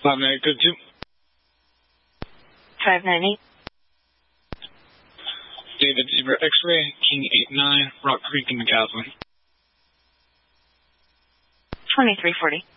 590, good 2. 590. David Zebra X-Ray, King 89, Rock Creek in McCaslin. 2340.